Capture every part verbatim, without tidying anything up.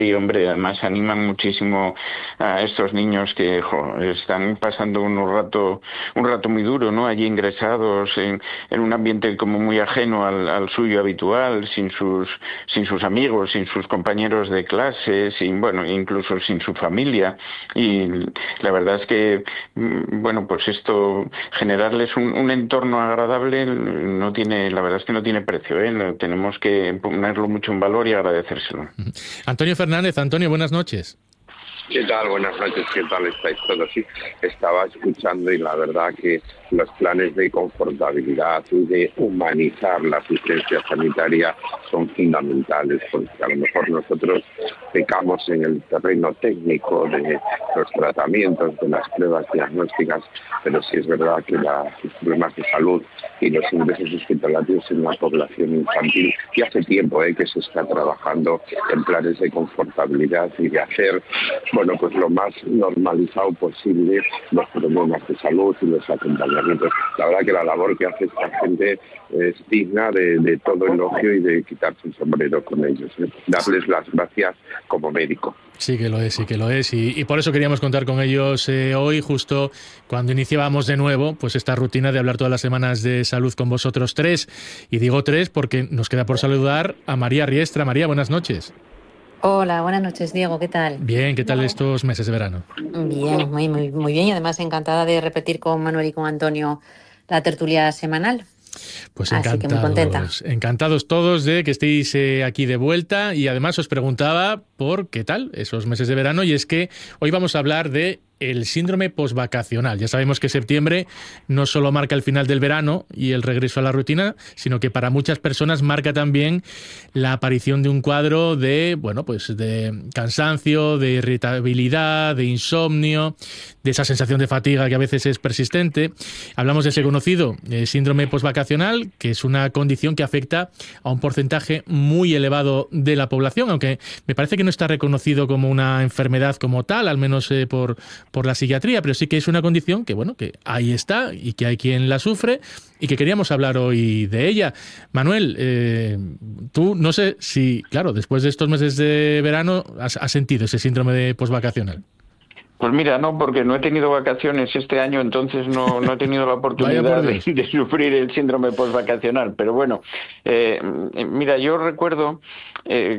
Sí, hombre, además animan muchísimo a estos niños que jo, están pasando un rato, un rato muy duro, ¿no? Allí ingresados en, en un ambiente como muy ajeno al, al suyo habitual, sin sus, sin sus amigos, sin sus compañeros de clase, sin, bueno, incluso sin su familia. Y la verdad es que, mm, bueno, pues esto, generarles un, un entorno agradable, no tiene, la verdad es que no tiene precio, ¿eh? Tenemos que ponerlo mucho en valor y agradecérselo. Antonio Fernández, Antonio, buenas noches. ¿Qué tal? Buenas noches, ¿qué tal estáis todos? Sí, estaba escuchando y la verdad que los planes de confortabilidad y de humanizar la asistencia sanitaria son fundamentales, porque a lo mejor nosotros pecamos en el terreno técnico de los tratamientos, de las pruebas diagnósticas, pero sí es verdad que la, los problemas de salud y los ingresos hospitalarios en la población infantil, y hace tiempo eh, que se está trabajando en planes de confortabilidad y de hacer, bueno, pues lo más normalizado posible los problemas de salud y los acompañamientos. La verdad que la labor que hace esta gente es digna de, de todo elogio y de quitarse el sombrero con ellos, ¿eh? Darles las gracias como médico. Sí que lo es, sí que lo es. Y, y por eso queríamos contar con ellos eh, hoy, justo cuando iniciábamos de nuevo pues esta rutina de hablar todas las semanas de salud con vosotros tres. Y digo tres porque nos queda por saludar a María Riestra. María, buenas noches. Hola, buenas noches, Diego, ¿qué tal? Bien, ¿qué tal estos meses de verano? Bien, muy, muy, muy bien, y además encantada de repetir con Manuel y con Antonio la tertulia semanal. Pues Así que muy contenta. encantados, encantados todos de que estéis eh, aquí de vuelta, y además os preguntaba por qué tal esos meses de verano, y es que hoy vamos a hablar de el síndrome posvacacional. Ya sabemos que septiembre no solo marca el final del verano y el regreso a la rutina, sino que para muchas personas marca también la aparición de un cuadro de, bueno, pues de cansancio, de irritabilidad, de insomnio, de esa sensación de fatiga que a veces es persistente. Hablamos de ese conocido eh, síndrome posvacacional, que es una condición que afecta a un porcentaje muy elevado de la población, aunque me parece que no está reconocido como una enfermedad como tal, al menos eh, por por la psiquiatría, pero sí que es una condición que, bueno, que ahí está y que hay quien la sufre y que queríamos hablar hoy de ella. Manuel, eh, tú no sé si, claro, después de estos meses de verano has, has sentido ese síndrome de posvacacional. Pues mira, no, porque no he tenido vacaciones este año, entonces no, no he tenido la oportunidad de, de sufrir el síndrome postvacacional. Pero bueno, eh, mira, yo recuerdo eh,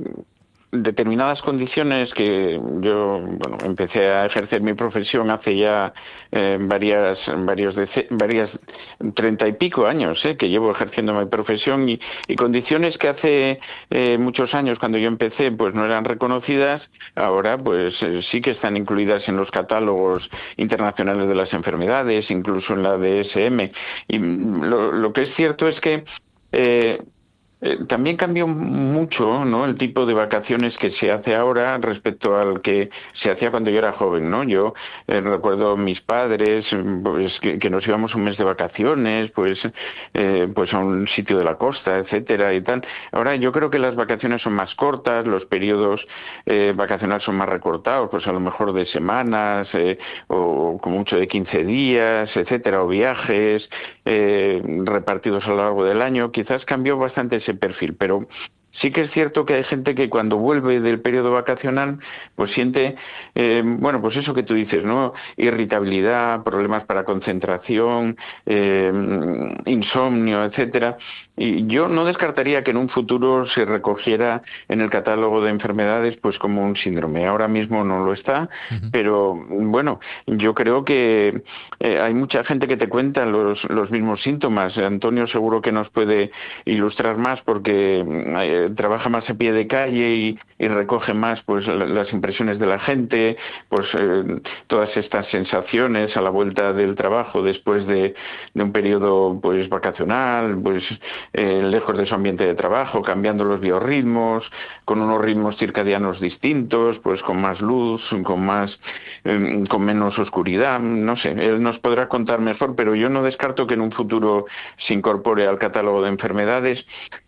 determinadas condiciones que yo, bueno, empecé a ejercer mi profesión hace ya eh, varias, varios dece- varias treinta y pico años, eh, que llevo ejerciendo mi profesión, y, y condiciones que hace eh, muchos años, cuando yo empecé, pues no eran reconocidas, ahora pues eh, sí que están incluidas en los catálogos internacionales de las enfermedades, incluso en la D S M. Y lo, lo que es cierto es que eh, Eh, también cambió mucho, ¿no?, el tipo de vacaciones que se hace ahora respecto al que se hacía cuando yo era joven, ¿no? Yo eh, recuerdo mis padres, pues que, que nos íbamos un mes de vacaciones, pues, eh, pues a un sitio de la costa, etcétera y tal. Ahora yo creo que las vacaciones son más cortas, los periodos eh, vacacionales son más recortados, pues a lo mejor de semanas eh, o con mucho de quince días, etcétera, o viajes eh, repartidos a lo largo del año. Quizás cambió bastante ese perfil, pero sí que es cierto que hay gente que cuando vuelve del periodo vacacional pues siente, eh, bueno, pues eso que tú dices, ¿no? Irritabilidad, problemas para concentración, eh, insomnio, etcétera. Y yo no descartaría que en un futuro se recogiera en el catálogo de enfermedades pues como un síndrome. Ahora mismo no lo está, uh-huh. Pero bueno, yo creo que eh, hay mucha gente que te cuenta los, los mismos síntomas. Antonio seguro que nos puede ilustrar más porque eh, trabaja más a pie de calle y, y recoge más pues las impresiones de la gente, pues eh, todas estas sensaciones a la vuelta del trabajo después de, de un periodo pues vacacional, pues eh, lejos de su ambiente de trabajo, cambiando los biorritmos, con unos ritmos circadianos distintos, pues con más luz, con más eh, con menos oscuridad, no sé, él nos podrá contar mejor, pero yo no descarto que en un futuro se incorpore al catálogo de enfermedades.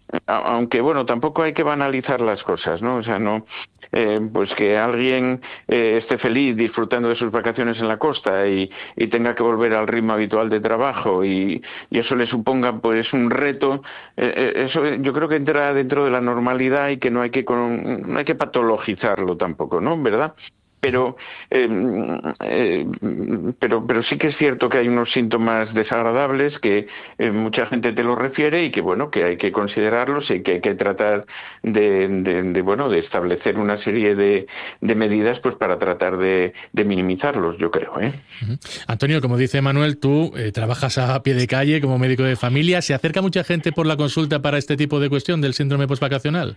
aunque bueno, tampoco hay que banalizar las cosas, ¿no? O sea, no, eh, pues que alguien eh, esté feliz disfrutando de sus vacaciones en la costa y, y tenga que volver al ritmo habitual de trabajo y, y eso le suponga pues un reto, eh, eso yo creo que entra dentro de la normalidad y que no hay que con, no hay que patologizarlo tampoco, ¿no? ¿Verdad? Pero, eh, eh, pero, pero sí que es cierto que hay unos síntomas desagradables que eh, mucha gente te lo refiere y que bueno, que hay que considerarlos y que hay que tratar de, de, de bueno, de establecer una serie de, de medidas, pues para tratar de, de minimizarlos, yo creo, ¿eh? Uh-huh. Antonio, como dice Manuel, tú eh, trabajas a pie de calle como médico de familia. ¿Se acerca mucha gente por la consulta para este tipo de cuestión del síndrome posvacacional?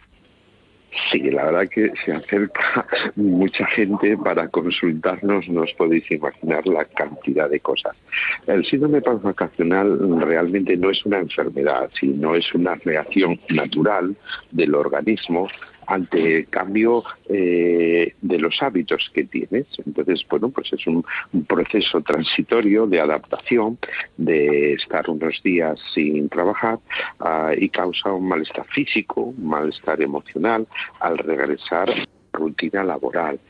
Sí, la verdad que se acerca mucha gente para consultarnos, no os podéis imaginar la cantidad de cosas. El síndrome posvacacional realmente no es una enfermedad, sino es una reacción natural del organismo ante el cambio eh, de los hábitos que tienes. Entonces, bueno, pues es un, un proceso transitorio de adaptación, de estar unos días sin trabajar uh, y causa un malestar físico, un malestar emocional al regresar a la rutina laboral.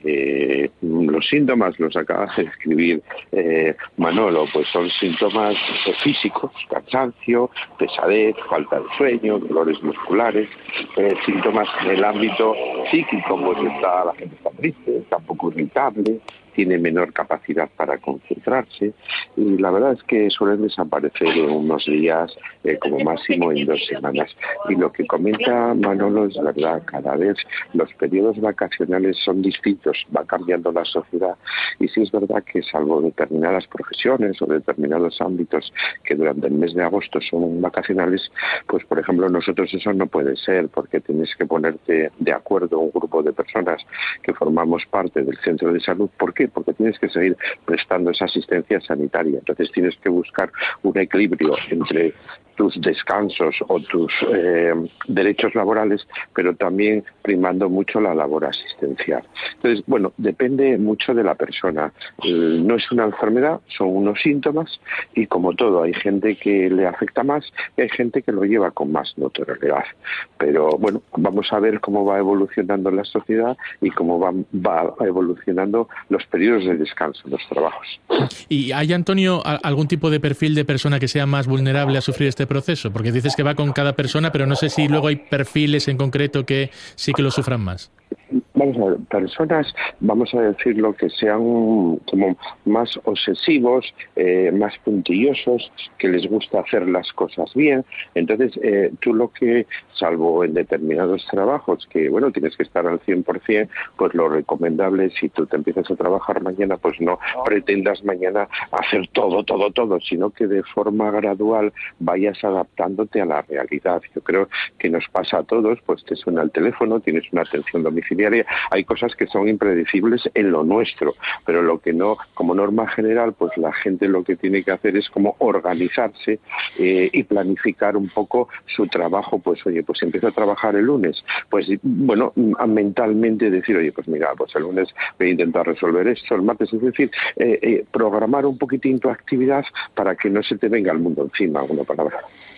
Eh, los síntomas los acaba de describir eh, Manolo, pues son síntomas físicos, cansancio, pesadez, falta de sueño, dolores musculares, eh, síntomas en el ámbito psíquico, pues está, la gente está triste, está un poco irritable, tiene menor capacidad para concentrarse y la verdad es que suelen desaparecer en unos días, eh, como máximo en dos semanas. Y lo que comenta Manolo es verdad, cada vez los periodos vacacionales son distintos, va cambiando la sociedad y sí es verdad que salvo determinadas profesiones o determinados ámbitos que durante el mes de agosto son vacacionales, pues por ejemplo nosotros eso no puede ser porque tienes que ponerte de acuerdo un grupo de personas que formamos parte del centro de salud. ¿Por qué? Porque tienes que seguir prestando esa asistencia sanitaria. Entonces tienes que buscar un equilibrio entre tus descansos o tus eh, derechos laborales, pero también primando mucho la labor asistencial. Entonces, bueno, depende mucho de la persona. Eh, no es una enfermedad, son unos síntomas y como todo, hay gente que le afecta más y hay gente que lo lleva con más notoriedad. Pero bueno, vamos a ver cómo va evolucionando la sociedad y cómo va, va evolucionando los periodos de descanso, los trabajos. ¿Y hay, Antonio, algún tipo de perfil de persona que sea más vulnerable a sufrir este proceso? Porque dices que va con cada persona, pero no sé si luego hay perfiles en concreto que sí que lo sufran más. Vamos a ver, personas, vamos a decirlo, que sean como más obsesivos, eh, más puntillosos, que les gusta hacer las cosas bien. Entonces, eh, tú lo que, salvo en determinados trabajos, que bueno, tienes que estar al cien por cien, pues lo recomendable, si tú te empiezas a trabajar mañana, pues no pretendas mañana hacer todo, todo, todo, sino que de forma gradual vayas adaptándote a la realidad. Yo creo que nos pasa a todos, pues te suena el teléfono, tienes una atención domiciliaria, hay cosas que son impredecibles en lo nuestro, pero lo que no, como norma general, pues la gente lo que tiene que hacer es como organizarse eh, y planificar un poco su trabajo. Pues oye, pues empiezo a trabajar el lunes, pues bueno, mentalmente decir, oye, pues mira, pues el lunes voy a intentar resolver esto, el martes, es decir, eh, eh, programar un poquitín tu actividad para que no se te venga el mundo encima, alguna palabra.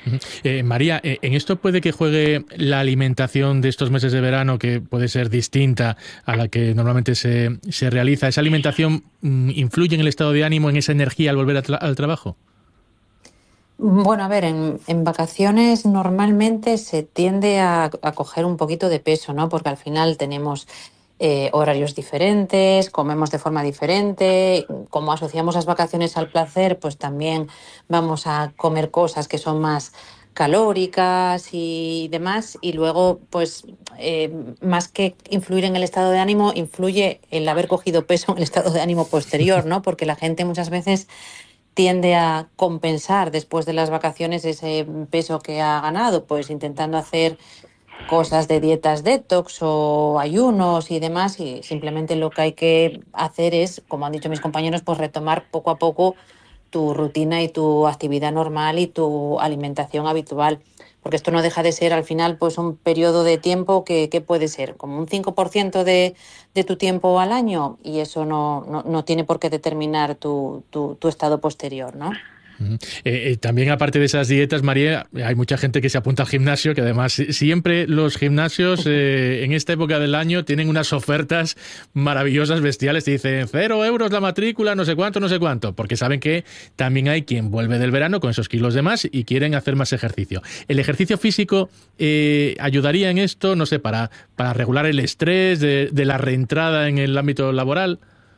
Eh, María, eh, en esto puede que juegue la alimentación de estos meses de verano, que puede ser distinta a la que normalmente se, se realiza. ¿Esa alimentación mm, influye en el estado de ánimo, en esa energía al volver a tra- al trabajo? Bueno, a ver, en, en vacaciones normalmente se tiende a, a coger un poquito de peso, ¿no? Porque al final tenemos eh, horarios diferentes, comemos de forma diferente, como asociamos las vacaciones al placer, pues también vamos a comer cosas que son más calóricas y demás, y luego, pues, eh, más que influir en el estado de ánimo, influye el haber cogido peso en el estado de ánimo posterior, ¿no? Porque la gente muchas veces tiende a compensar después de las vacaciones ese peso que ha ganado, pues intentando hacer cosas de dietas detox o ayunos y demás, y simplemente lo que hay que hacer es, como han dicho mis compañeros, pues retomar poco a poco tu rutina y tu actividad normal y tu alimentación habitual, porque esto no deja de ser al final pues un periodo de tiempo que, que puede ser como un cinco por ciento de, de tu tiempo al año, y eso no, no, no tiene por qué determinar tu, tu, tu estado posterior, ¿no? Uh-huh. Eh, eh, también aparte de esas dietas, María, hay mucha gente que se apunta al gimnasio, que además siempre los gimnasios eh, en esta época del año tienen unas ofertas maravillosas, bestiales, te dicen cero euros la matrícula, no sé cuánto, no sé cuánto, porque saben que también hay quien vuelve del verano con esos kilos de más y quieren hacer más ejercicio. ¿El ejercicio físico eh, ayudaría en esto, no sé, para, para regular el estrés de, de la reentrada en el ámbito laboral?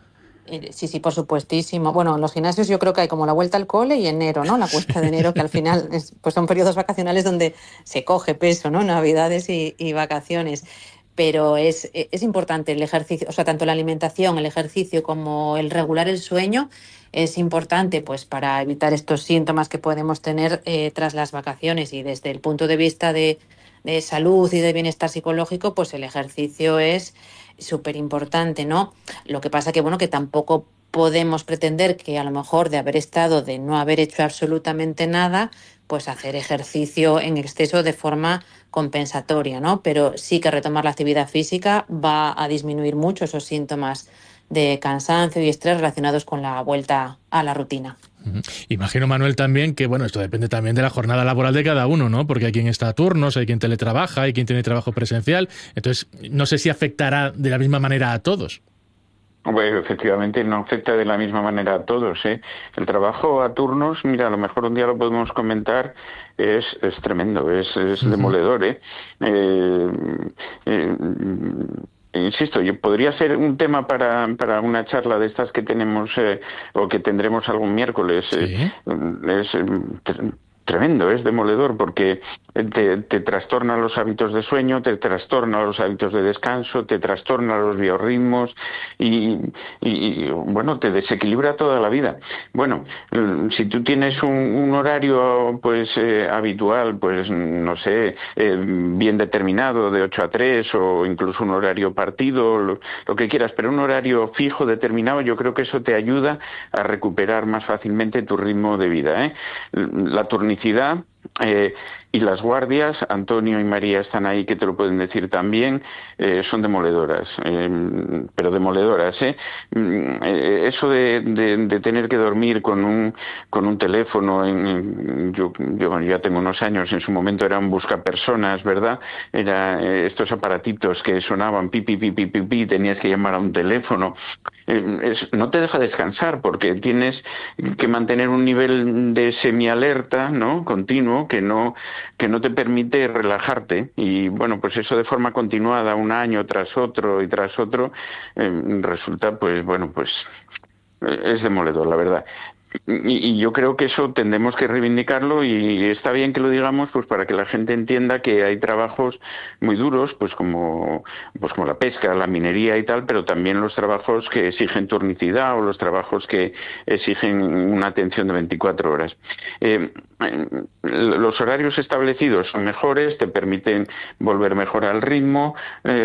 Sí, sí, por supuestísimo. Bueno, en los gimnasios yo creo que hay como la vuelta al cole y enero, ¿no? La cuesta de enero, que al final es, pues son periodos vacacionales donde se coge peso, ¿no? Navidades y, y vacaciones. Pero es, es importante el ejercicio, o sea, tanto la alimentación, el ejercicio como el regular el sueño es importante pues para evitar estos síntomas que podemos tener eh, tras las vacaciones. Y desde el punto de vista de, de salud y de bienestar psicológico, pues el ejercicio es súper importante, ¿no? Lo que pasa que, bueno, que tampoco podemos pretender que a lo mejor de haber estado, de no haber hecho absolutamente nada, pues hacer ejercicio en exceso de forma compensatoria, ¿no? Pero sí que retomar la actividad física va a disminuir mucho esos síntomas de cansancio y estrés relacionados con la vuelta a la rutina. Imagino, Manuel, también que, bueno, esto depende también de la jornada laboral de cada uno, ¿no? Porque hay quien está a turnos, hay quien teletrabaja, hay quien tiene trabajo presencial. Entonces, no sé si afectará de la misma manera a todos. Bueno, efectivamente no afecta de la misma manera a todos, ¿eh? El trabajo a turnos, mira, a lo mejor un día lo podemos comentar, es, es tremendo, es, es uh-huh. demoledor, ¿eh? Eh, eh Insisto, yo podría ser un tema para, para una charla de estas que tenemos eh, o que tendremos algún miércoles. ¿Sí? Eh, es eh, tremendo, es demoledor porque te, te trastorna los hábitos de sueño, te trastorna los hábitos de descanso, te trastorna los biorritmos y, y, y bueno, te desequilibra toda la vida. Bueno, si tú tienes un, un horario pues eh, habitual, pues no sé, eh, bien determinado de ocho a tres o incluso un horario partido, lo, lo que quieras, pero un horario fijo, determinado, yo creo que eso te ayuda a recuperar más fácilmente tu ritmo de vida, ¿eh? La turnicidad eh, y las guardias, Antonio y María están ahí que te lo pueden decir también, eh, son demoledoras, eh, pero demoledoras, ¿eh? eh eso de, de, de tener que dormir con un con un teléfono, en, yo, yo ya tengo unos años, en su momento era un buscapersonas, ¿verdad? Era eh, estos aparatitos que sonaban pi, pi, pi, pi, pi, pi, tenías que llamar a un teléfono. Eh, es, no te deja descansar porque tienes que mantener un nivel de semialerta, ¿no? Continuo, que no que no te permite relajarte y bueno, pues eso de forma continuada, un año tras otro y tras otro, eh, resulta pues bueno, pues es demoledor, la verdad. Y, y yo creo que eso tendremos que reivindicarlo y está bien que lo digamos pues para que la gente entienda que hay trabajos muy duros pues como pues como la pesca, la minería y tal, pero también los trabajos que exigen turnicidad o los trabajos que exigen una atención de veinticuatro horas. Eh, los horarios establecidos son mejores, te permiten volver mejor al ritmo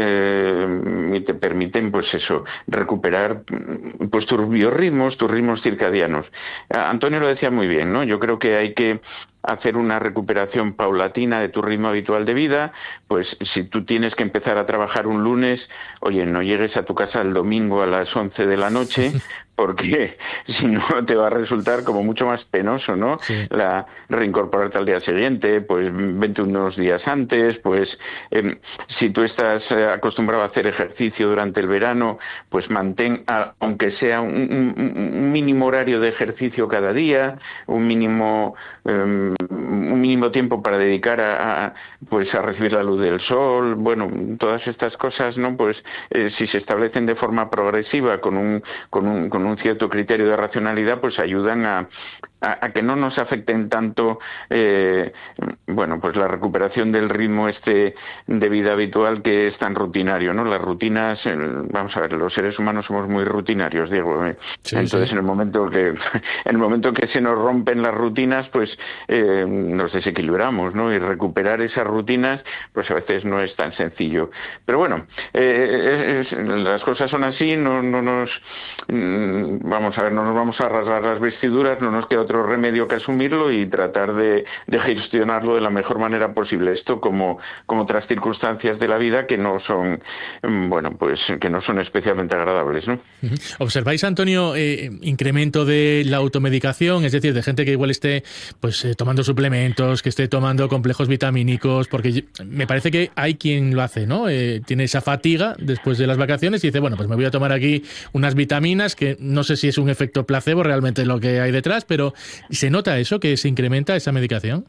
eh, y te permiten pues eso, recuperar pues tus biorritmos, tus ritmos circadianos. Antonio lo decía muy bien, ¿no? Yo creo que hay que hacer una recuperación paulatina de tu ritmo habitual de vida, pues si tú tienes que empezar a trabajar un lunes, oye, no llegues a tu casa el domingo a las once de la noche, porque si no te va a resultar como mucho más penoso, ¿no? Sí. La reincorporarte al día siguiente, pues vente unos días antes, pues eh, si tú estás acostumbrado a hacer ejercicio durante el verano, pues mantén, a, aunque sea un, un, un mínimo horario de ejercicio cada día, un mínimo eh, un mínimo tiempo para dedicar a, a pues a recibir la luz del sol, bueno, todas estas cosas, ¿no? Pues eh, si se establecen de forma progresiva con un con un con un cierto criterio de racionalidad, pues ayudan a a, a que no nos afecten tanto eh, bueno, pues la recuperación del ritmo este de vida habitual que es tan rutinario, ¿no? Las rutinas, eh, vamos a ver, los seres humanos somos muy rutinarios, Diego. ¿eh? Sí, Entonces, sí. en el momento que en el momento que se nos rompen las rutinas, pues eh, nos desequilibramos, ¿no? Y recuperar esas rutinas, pues a veces no es tan sencillo. Pero bueno, eh, es, las cosas son así, no, no nos vamos a ver, no nos vamos a rasgar las vestiduras, no nos queda otra otro remedio que asumirlo y tratar de, de gestionarlo de la mejor manera posible. Esto como, como otras circunstancias de la vida que no son, bueno, pues que no son especialmente agradables, ¿no? ¿Observáis, Antonio, eh, incremento de la automedicación? Es decir, de gente que igual esté pues eh, tomando suplementos, que esté tomando complejos vitamínicos, porque me parece que hay quien lo hace, ¿no? Eh, tiene esa fatiga después de las vacaciones y dice, bueno, pues me voy a tomar aquí unas vitaminas, que no sé si es un efecto placebo realmente lo que hay detrás, pero ¿se nota eso, que se incrementa esa medicación?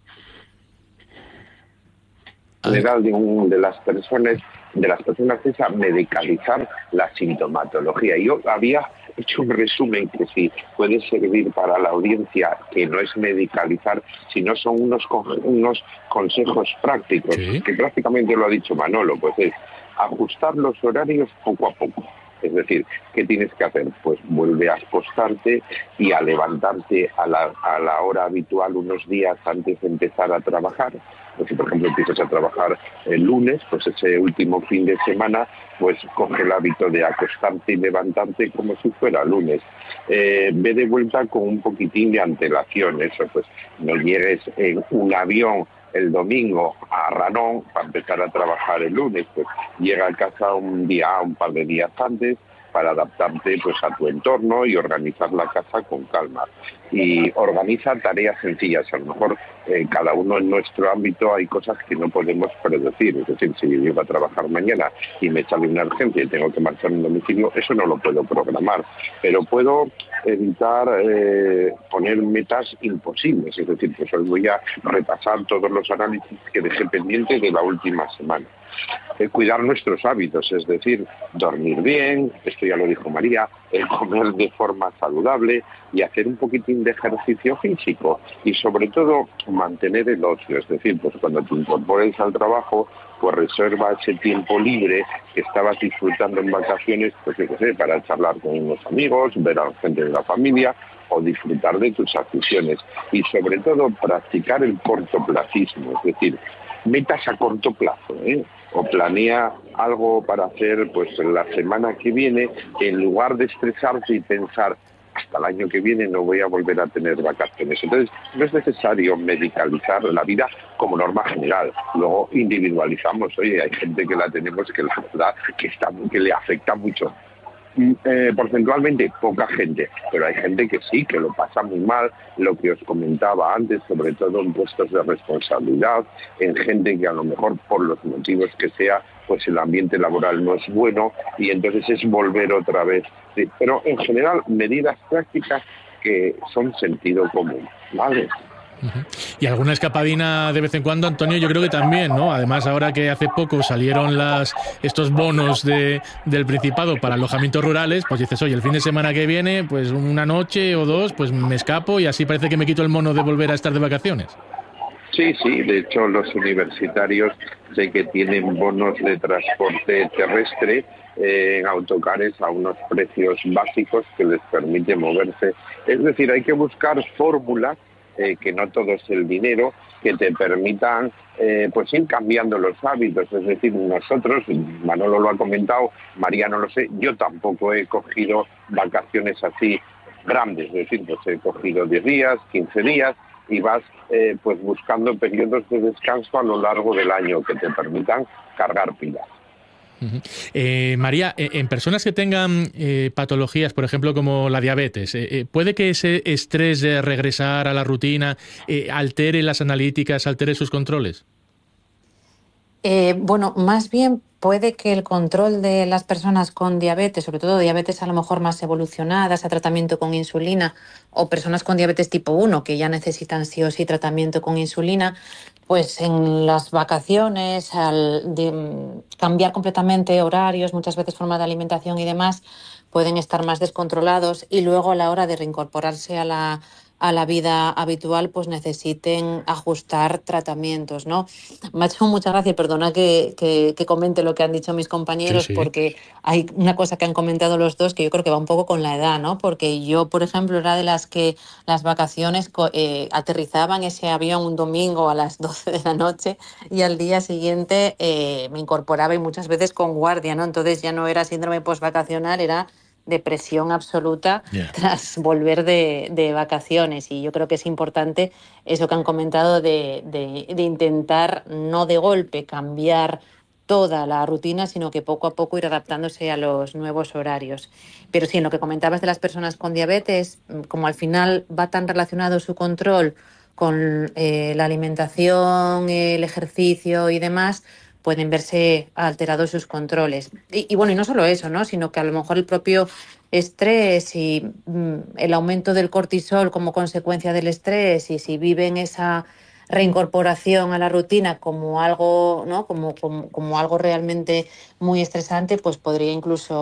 General de, un, de las personas de las personas es a medicalizar la sintomatología. Yo había hecho un resumen que si puede servir para la audiencia, que no es medicalizar, sino son unos, unos consejos prácticos, ¿sí? Que prácticamente lo ha dicho Manolo, pues es ajustar los horarios poco a poco. Es decir, ¿qué tienes que hacer? Pues vuelve a acostarte y a levantarte a la, a la hora habitual unos días antes de empezar a trabajar. Pues si, por ejemplo, empiezas a trabajar el lunes, pues ese último fin de semana, pues coge el hábito de acostarte y levantarte como si fuera lunes. Eh, ve de vuelta con un poquitín de antelación, eso, pues no llegues en un avión el domingo a Ranón para empezar a trabajar el lunes, pues llega a casa un día, un par de días antes, para adaptarte pues a tu entorno y organizar la casa con calma. Y organiza tareas sencillas. A lo mejor eh, cada uno en nuestro ámbito hay cosas que no podemos predecir. Es decir, si yo llego a trabajar mañana y me sale una urgencia y tengo que marchar en domicilio, eso no lo puedo programar. Pero puedo evitar eh, poner metas imposibles. Es decir, pues hoy voy a repasar todos los análisis que dejé pendientes de la última semana. Eh, cuidar nuestros hábitos, es decir, dormir bien, esto ya lo dijo María, eh, comer de forma saludable y hacer un poquitín de ejercicio físico y sobre todo mantener el ocio, es decir, pues cuando te incorpores al trabajo, pues reserva ese tiempo libre que estabas disfrutando en vacaciones, pues yo qué sé, para charlar con unos amigos, ver a la gente de la familia o disfrutar de tus aficiones y sobre todo practicar el cortoplacismo, es decir, metas a corto plazo, ¿eh? O planea algo para hacer pues la semana que viene, en lugar de estresarte y pensar hasta el año que viene no voy a volver a tener vacaciones. Entonces no es necesario medicalizar la vida como norma general. Luego individualizamos, oye, hay gente que la tenemos que la verdad que está que le afecta mucho. Eh, porcentualmente poca gente, pero hay gente que sí, que lo pasa muy mal, lo que os comentaba antes, sobre todo en puestos de responsabilidad, en gente que a lo mejor por los motivos que sea, pues el ambiente laboral no es bueno y entonces es volver otra vez. Sí, pero en general medidas prácticas que son sentido común, ¿vale? Y alguna escapadina de vez en cuando, Antonio, yo creo que también, ¿no? Además, ahora que hace poco salieron las estos bonos de, del Principado para alojamientos rurales, pues dices, oye, el fin de semana que viene, pues una noche o dos, pues me escapo y así parece que me quito el mono de volver a estar de vacaciones. Sí, sí, de hecho los universitarios sé que tienen bonos de transporte terrestre eh, en autocares a unos precios básicos que les permite moverse. Es decir, hay que buscar fórmulas Eh, que no todo es el dinero, que te permitan eh, pues ir cambiando los hábitos. Es decir, nosotros, Manolo lo ha comentado, María no lo sé, yo tampoco he cogido vacaciones así grandes, es decir, pues he cogido diez días, quince días y vas eh, pues buscando periodos de descanso a lo largo del año que te permitan cargar pilas. Uh-huh. Eh, María, en personas que tengan eh, patologías, por ejemplo, como la diabetes, eh, ¿puede que ese estrés de regresar a la rutina eh, altere las analíticas, altere sus controles? Eh, bueno, más bien puede que el control de las personas con diabetes, sobre todo diabetes a lo mejor más evolucionadas, a tratamiento con insulina, o personas con diabetes tipo uno que ya necesitan sí o sí tratamiento con insulina, pues en las vacaciones, al de, cambiar completamente horarios, muchas veces forma de alimentación y demás, pueden estar más descontrolados y luego a la hora de reincorporarse a la, a la vida habitual, pues necesiten ajustar tratamientos, ¿no? Me ha hecho mucha gracia, perdona que, que, que comente lo que han dicho mis compañeros, sí, sí. Porque hay una cosa que han comentado los dos que yo creo que va un poco con la edad, ¿no? Porque yo, por ejemplo, era de las que las vacaciones eh, aterrizaban ese avión un domingo a las doce de la noche y al día siguiente eh, me incorporaba y muchas veces con guardia, ¿no? Entonces ya no era síndrome postvacacional, era de presión absoluta Yeah. tras volver de, de vacaciones. Y yo creo que es importante eso que han comentado de, de, de intentar no de golpe cambiar toda la rutina, sino que poco a poco ir adaptándose a los nuevos horarios. Pero sí, en lo que comentabas de las personas con diabetes, como al final va tan relacionado su control con eh, la alimentación, el ejercicio y demás, pueden verse alterados sus controles. Y, y bueno, y no solo eso, ¿no? Sino que a lo mejor el propio estrés y mm, el aumento del cortisol como consecuencia del estrés, y si viven esa reincorporación a la rutina como algo, ¿no? Como, como, como algo realmente muy estresante, pues podría incluso